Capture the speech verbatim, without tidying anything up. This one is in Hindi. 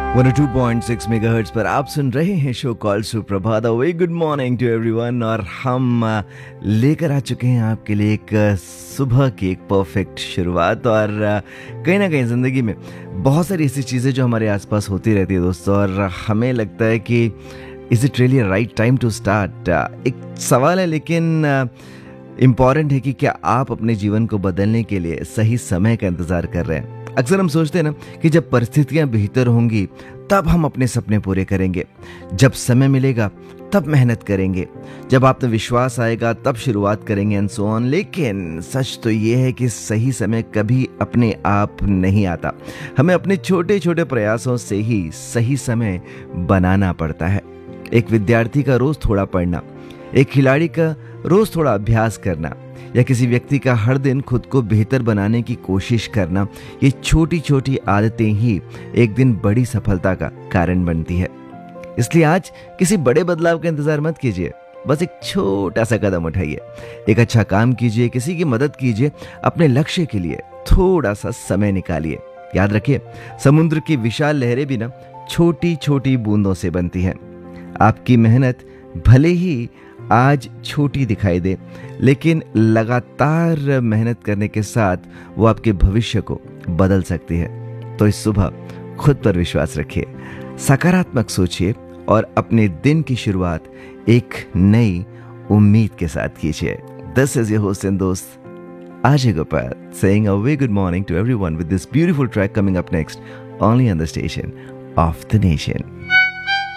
One O two point six megahertz पर आप सुन रहे हैं शो कॉल सुप्रभात। वे गुड मॉर्निंग टू एवरीवन। और हम आ, लेकर आ चुके हैं आपके लिए एक आ, सुबह की एक परफेक्ट शुरुआत। और आ, कहीं ना कहीं ज़िंदगी में बहुत सारी ऐसी चीज़ें जो हमारे आसपास होती रहती है दोस्तों, और हमें लगता है कि is it really right time to start. एक सवाल है लेकिन इम्पॉर्टेंट है कि क्या आप अपने जीवन को बदलने के लिए सही समय का इंतज़ार कर रहे हैं। अक्सर हम सोचते हैं ना कि जब परिस्थितियां बेहतर होंगी तब हम अपने सपने पूरे करेंगे, जब समय मिलेगा तब मेहनत करेंगे, जब आप में विश्वास आएगा तब शुरुआत करेंगे एंड सो ऑन। लेकिन सच तो ये है कि सही समय कभी अपने आप नहीं आता। हमें अपने छोटे छोटे प्रयासों से ही सही समय बनाना पड़ता है। एक विद्यार्थी का रोज थोड़ा पढ़ना, एक खिलाड़ी का रोज थोड़ा अभ्यास करना, या किसी व्यक्ति का हर दिन खुद को बेहतर बनाने की कोशिश करना, ये छोटी छोटी आदतें ही एक दिन बड़ी सफलता का कारण बनती है। इसलिए आज किसी बड़े बदलाव का इंतजार मत कीजिए, बस एक छोटा सा कदम उठाइए, एक अच्छा काम कीजिए, किसी की मदद कीजिए, अपने लक्ष्य के लिए थोड़ा सा समय निकालिए। याद रखिए, समुद्र की विशाल लहरें भी ना छोटी छोटी बूंदों से बनती हैं। आपकी मेहनत भले ही आज छोटी दिखाई दे, लेकिन लगातार मेहनत करने के साथ वो आपके भविष्य को बदल सकती है। तो इस सुबह खुद पर विश्वास रखिए, सकारात्मक सोचिए और अपने दिन की शुरुआत एक नई उम्मीद के साथ कीजिए। This is your host and दोस्त Ajay Gopal saying a very good morning to everyone with this beautiful track coming up next only on the station of the nation.